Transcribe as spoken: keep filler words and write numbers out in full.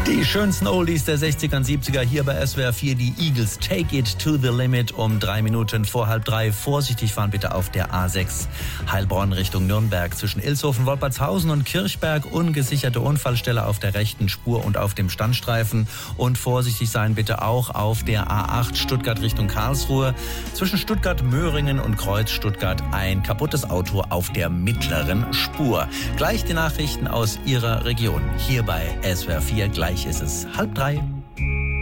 Die schönsten Oldies der sechziger und siebziger hier bei S W R vier, die Eagles, Take It to the Limit um drei Minuten vor halb drei. Vorsichtig fahren bitte auf der A sechs Heilbronn Richtung Nürnberg. Zwischen Ilshofen, Wolpertshausen und Kirchberg ungesicherte Unfallstelle auf der rechten Spur und auf dem Standstreifen. Und vorsichtig sein bitte auch auf der A acht Stuttgart Richtung Karlsruhe. Zwischen Stuttgart, Möhringen und Kreuz Stuttgart ein kaputtes Auto auf der mittleren Spur. Gleich die Nachrichten aus Ihrer Region hier bei S W R vier. Gleich ist es halb drei.